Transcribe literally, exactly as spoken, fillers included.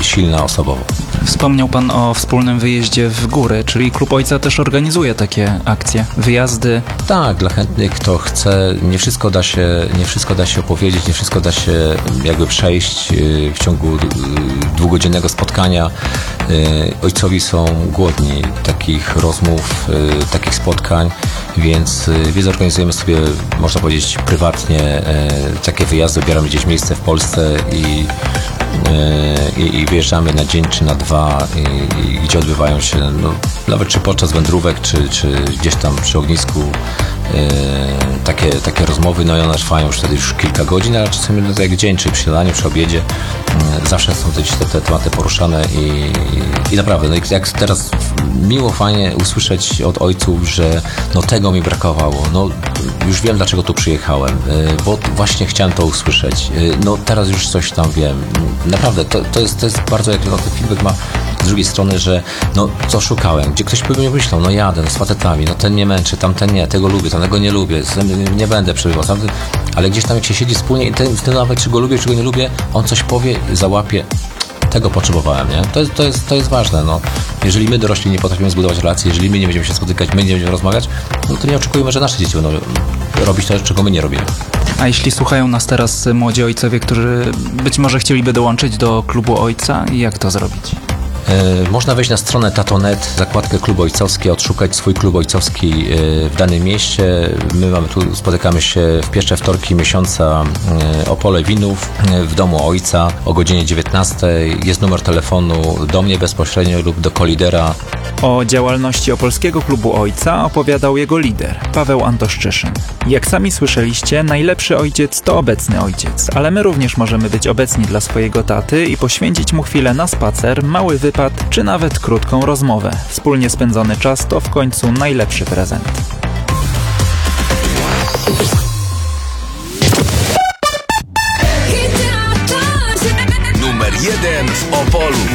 silna osobowo. Wspomniał Pan o wspólnym wyjeździe w góry, czyli Klub Ojca też organizuje takie akcje, wyjazdy. Tak, dla chętnych, kto chce. Nie wszystko da się, nie wszystko da się opowiedzieć, nie wszystko da się jakby przejść w ciągu dwugodzinnego spotkania. Ojcowi są głodni takich rozmów, takich spotkań, więc, więc organizujemy sobie, można powiedzieć, prywatnie takie wyjazdy, wybieramy gdzieś miejsce w Polsce i I, i wyjeżdżamy na dzień czy na dwa, i, i gdzie odbywają się, no, nawet czy podczas wędrówek, czy, czy gdzieś tam przy ognisku yy, takie, takie rozmowy, no i one trwają już wtedy już kilka godzin, ale czasami no, jak dzień, czy przy śniadaniu, przy obiedzie, yy, zawsze są te, te, te tematy poruszane i, i, i naprawdę, no jak teraz miło, fajnie usłyszeć od ojców, że no tego mi brakowało, no już wiem, dlaczego tu przyjechałem, yy, bo właśnie chciałem to usłyszeć, yy, no teraz już coś tam wiem. Naprawdę, to, to, jest, to jest bardzo, jak no, ten feedback ma z drugiej strony, że no co szukałem, gdzie ktoś pewnie myślał, no jadę no, z facetami, no ten nie męczy, tamten nie, tego lubię, tamtego nie lubię, nie będę przebywał, tamten, ale gdzieś tam jak się siedzi wspólnie i ten, ten nawet czy go lubię, czy go nie lubię, on coś powie, załapie, tego potrzebowałem, nie? To jest, to jest, to jest ważne, no. Jeżeli my dorośli nie potrafimy zbudować relacji, jeżeli my nie będziemy się spotykać, my nie będziemy rozmawiać, no to nie oczekujemy, że nasze dzieci będą robić to, czego my nie robimy. A jeśli słuchają nas teraz młodzi ojcowie, którzy być może chcieliby dołączyć do Klubu Ojca, jak to zrobić? Yy, można wejść na stronę tato kropka net, zakładkę Klub Ojcowski, odszukać swój klub ojcowski yy, w danym mieście. My mamy tu, spotykamy się w pierwsze wtorki miesiąca yy, Opole Winów yy, w domu ojca o godzinie dziewiętnastej. Jest numer telefonu do mnie bezpośrednio lub do kolidera. O działalności Opolskiego Klubu Ojca opowiadał jego lider, Paweł Antoszczyszyn. Jak sami słyszeliście, najlepszy ojciec to obecny ojciec, ale my również możemy być obecni dla swojego taty i poświęcić mu chwilę na spacer, mały wypad, czy nawet krótką rozmowę. Wspólnie spędzony czas to w końcu najlepszy prezent. Numer jeden w Opolu.